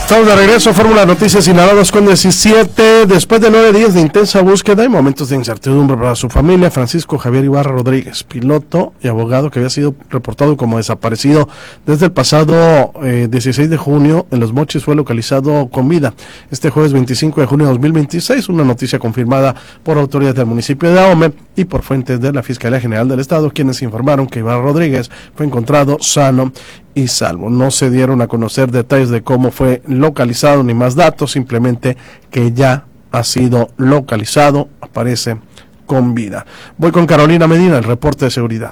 Estamos de regreso, Fórmula Noticias Sinaloa 2:17. Después de 9 días de intensa búsqueda y momentos de incertidumbre para su familia, Francisco Javier Ibarra Rodríguez, piloto y abogado que había sido reportado como desaparecido desde el pasado 16 de junio en Los Mochis, fue localizado con vida este jueves 25 de junio de 2026, una noticia confirmada por autoridades del municipio de Ahome y por fuentes de la Fiscalía General del Estado, quienes informaron que Ibarra Rodríguez fue encontrado sano y salvo. No se dieron a conocer detalles de cómo fue localizado ni más datos, simplemente que ya ha sido localizado, aparece con vida. Voy con Carolina Medina, el reporte de seguridad.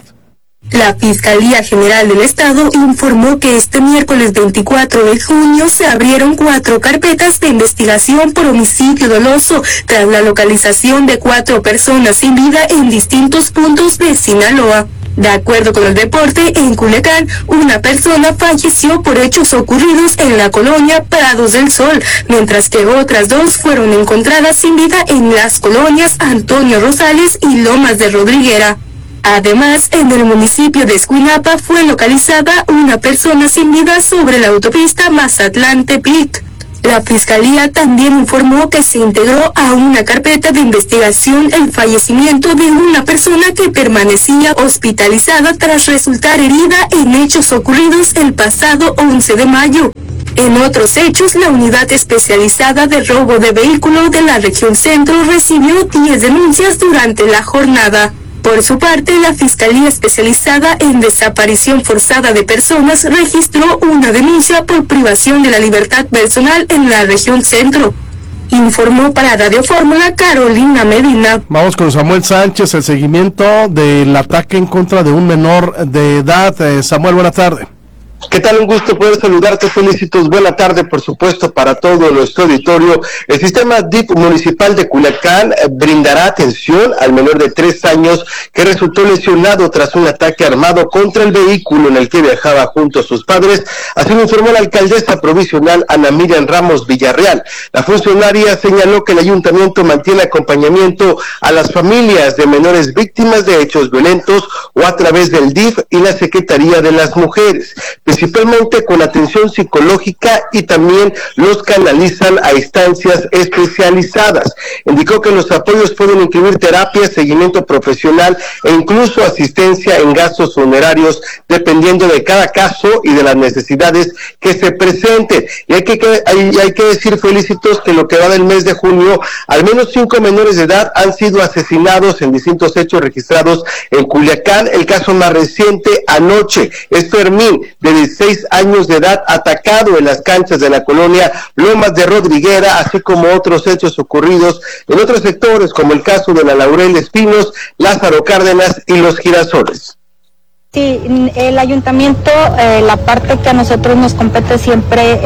La Fiscalía General del Estado informó que este miércoles 24 de junio se abrieron 4 carpetas de investigación por homicidio doloso tras la localización de 4 personas sin vida en distintos puntos de Sinaloa. De acuerdo con el reporte, en Culiacán, una persona falleció por hechos ocurridos en la colonia Prados del Sol, mientras que otras 2 fueron encontradas sin vida en las colonias Antonio Rosales y Lomas de Rodriguera. Además, en el municipio de Escuinapa fue localizada una persona sin vida sobre la autopista Mazatlán-Tepic. La Fiscalía también informó que se integró a una carpeta de investigación el fallecimiento de una persona que permanecía hospitalizada tras resultar herida en hechos ocurridos el pasado 11 de mayo. En otros hechos, la unidad especializada de robo de vehículo de la región centro recibió 10 denuncias durante la jornada. Por su parte, la Fiscalía Especializada en Desaparición Forzada de Personas registró una denuncia por privación de la libertad personal en la región centro. Informó para Radio Fórmula Carolina Medina. Vamos con Samuel Sánchez, el seguimiento del ataque en contra de un menor de edad. Samuel, buenas tardes. ¿Qué tal? Un gusto poder saludarte, Felicitos. Buena tarde, por supuesto, para todo nuestro auditorio. El sistema DIF municipal de Culiacán brindará atención al menor de 3 años que resultó lesionado tras un ataque armado contra el vehículo en el que viajaba junto a sus padres. Así lo informó la alcaldesa provisional Ana Miriam Ramos Villarreal. La funcionaria señaló que el ayuntamiento mantiene acompañamiento a las familias de menores víctimas de hechos violentos o a través del DIF y la Secretaría de las Mujeres, principalmente con atención psicológica, y también los canalizan a instancias especializadas. Indicó que los apoyos pueden incluir terapia, seguimiento profesional e incluso asistencia en gastos funerarios, dependiendo de cada caso y de las necesidades que se presenten. Y hay que decir, Felicitos, que lo que va del mes de junio, al menos 5 menores de edad han sido asesinados en distintos hechos registrados en Culiacán. El caso más reciente, anoche, es Fermín, de 16 años de edad, atacado en las canchas de la colonia Lomas de Rodriguera, así como otros hechos ocurridos en otros sectores, como el caso de la Laurel Espinos, Lázaro Cárdenas y Los Girasoles. Sí, el ayuntamiento, la parte que a nosotros nos compete siempre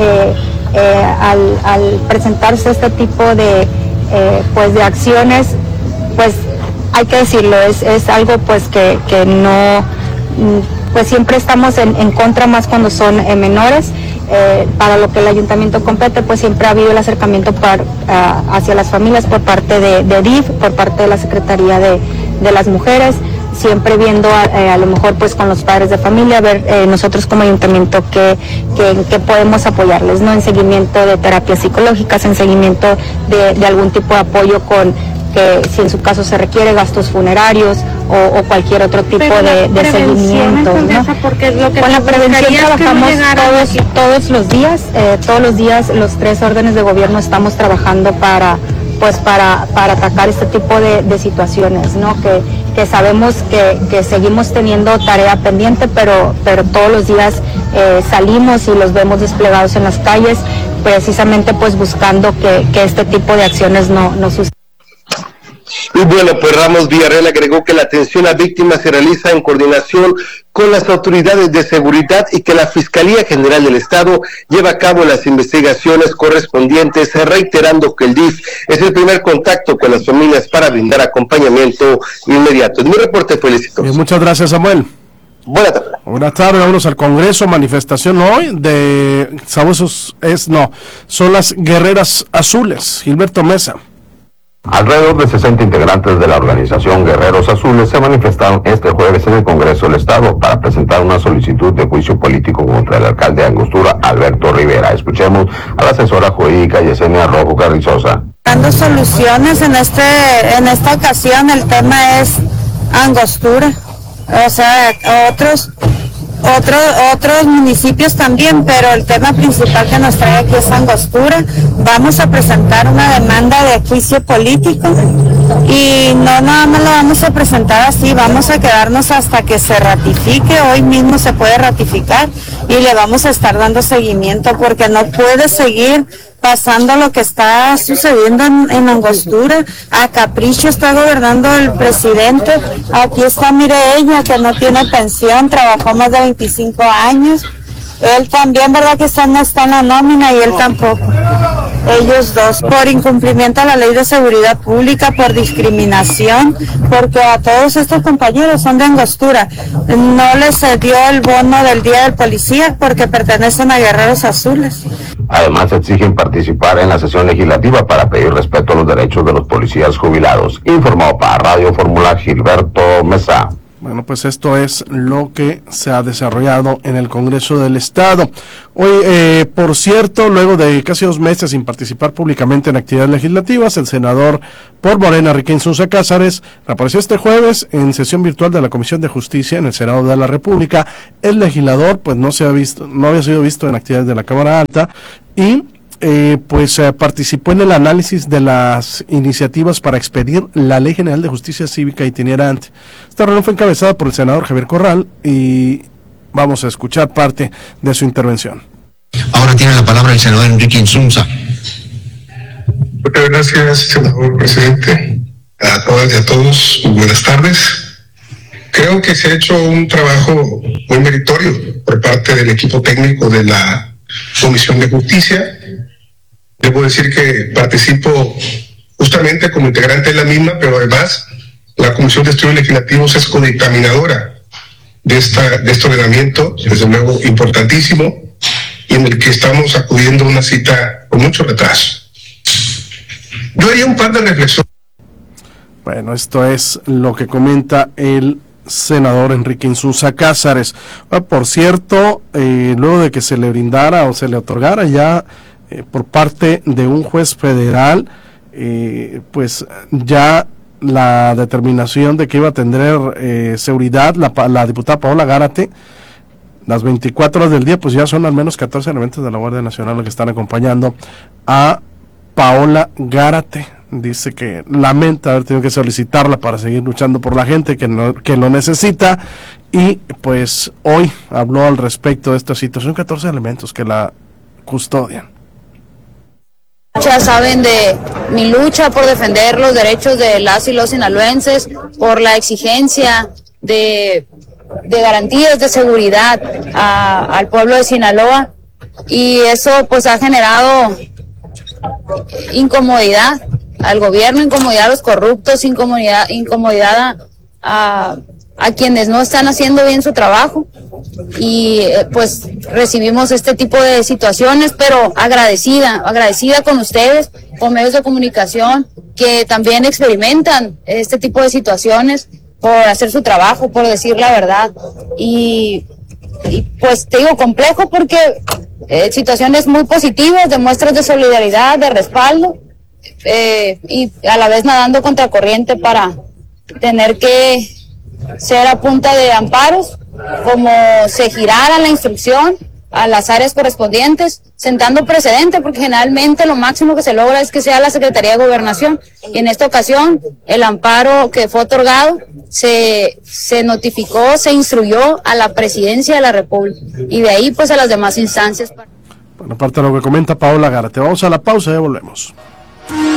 al presentarse este tipo de de acciones, pues hay que decirlo, es algo pues que no, pues siempre estamos en contra, más cuando son menores. Para lo que el ayuntamiento compete, pues siempre ha habido el acercamiento hacia las familias por parte de DIF, por parte de la Secretaría de las Mujeres, siempre viendo a lo mejor pues con los padres de familia, ver nosotros como ayuntamiento que podemos apoyarles, ¿no? En seguimiento de terapias psicológicas, en seguimiento de algún tipo de apoyo que si en su caso se requiere gastos funerarios o cualquier otro tipo de seguimiento, ¿no? Con la prevención trabajamos todos los días, los 3 órdenes de gobierno estamos trabajando para atacar este tipo de situaciones, ¿no? Que sabemos que seguimos teniendo tarea pendiente, pero todos los días salimos y los vemos desplegados en las calles, precisamente pues buscando que este tipo de acciones no sucedan. Y bueno, pues Ramos Villarreal agregó que la atención a víctimas se realiza en coordinación con las autoridades de seguridad y que la Fiscalía General del Estado lleva a cabo las investigaciones correspondientes, reiterando que el DIF es el primer contacto con las familias para brindar acompañamiento inmediato. Es mi reporte, Felicitos. Muchas gracias, Samuel. Buenas tardes. Buenas tardes, vámonos al Congreso, manifestación hoy de son las Guerreras Azules. Gilberto Mesa. Alrededor de 60 integrantes de la organización Guerreros Azules se manifestaron este jueves en el Congreso del Estado para presentar una solicitud de juicio político contra el alcalde de Angostura, Alberto Rivera. Escuchemos. Escuchemos a la asesora jurídica Yesenia Rojo Carrizosa. Dando soluciones en esta ocasión, el tema es Angostura, o sea, otros municipios también, pero el tema principal que nos trae aquí es Angostura. Vamos a presentar una demanda de juicio político y no nada más lo vamos a presentar así, vamos a quedarnos hasta que se ratifique. Hoy mismo se puede ratificar y le vamos a estar dando seguimiento, porque no puede seguir pasando lo que está sucediendo en Angostura. A capricho está gobernando el presidente. Aquí está, mire, ella que no tiene pensión, trabajó más de 25 años. Él también, ¿verdad? Que no está en la nómina y él tampoco. Ellos dos, por incumplimiento a la ley de seguridad pública, por discriminación, porque a todos estos compañeros son de Angostura. No les dio el bono del Día del Policía porque pertenecen a Guerreros Azules. Además, exigen participar en la sesión legislativa para pedir respeto a los derechos de los policías jubilados. Informó para Radio Fórmula Gilberto Mesa. Bueno, pues esto es lo que se ha desarrollado en el Congreso del Estado. Hoy, por cierto, luego de casi 2 meses sin participar públicamente en actividades legislativas, el senador por Morena, Enrique Insunza Cázares, reapareció este jueves en sesión virtual de la Comisión de Justicia en el Senado de la República. El legislador, pues no había sido visto en actividades de la Cámara Alta y participó en el análisis de las iniciativas para expedir la Ley General de Justicia Cívica Itinerante. Esta reunión fue encabezada por el senador Javier Corral y vamos a escuchar parte de su intervención. Ahora tiene la palabra el senador Enrique Insunza. Muchas gracias, senador presidente. A todas y a todos, buenas tardes. Creo que se ha hecho un trabajo muy meritorio por parte del equipo técnico de la Comisión de Justicia. Debo decir que participo justamente como integrante de la misma, pero además la Comisión de Estudios Legislativos es codictaminadora de este ordenamiento, desde luego importantísimo, y en el que estamos acudiendo a una cita con mucho retraso. Yo haría un par de reflexiones. Bueno, esto es lo que comenta el senador Enrique Insunza Cázares. Por cierto, luego de que se le brindara o se le otorgara ya por parte de un juez federal, pues ya la determinación de que iba a tener seguridad la diputada Paola Gárate, las 24 horas del día, pues ya son al menos 14 elementos de la Guardia Nacional los que están acompañando a Paola Gárate. Dice que lamenta haber tenido que solicitarla para seguir luchando por la gente que lo necesita, y pues hoy habló al respecto de esta situación. 14 elementos que la custodian. Ya saben de mi lucha por defender los derechos de las y los sinaloenses, por la exigencia de garantías de seguridad al pueblo de Sinaloa, y eso pues ha generado incomodidad al gobierno, incomodidad a los corruptos, incomodidad a quienes no están haciendo bien su trabajo, y pues recibimos este tipo de situaciones, pero agradecida con ustedes, con medios de comunicación que también experimentan este tipo de situaciones, por hacer su trabajo, por decir la verdad, y pues te digo complejo porque situaciones muy positivas, de muestras de solidaridad, de respaldo, y a la vez nadando contra corriente para tener que ser a punta de amparos, como se girara la instrucción a las áreas correspondientes, sentando precedente, porque generalmente lo máximo que se logra es que sea la Secretaría de Gobernación, y en esta ocasión el amparo que fue otorgado se notificó, se instruyó a la Presidencia de la República, y de ahí pues a las demás instancias. Bueno, aparte de lo que comenta Paola Gárate, vamos a la pausa y ya volvemos.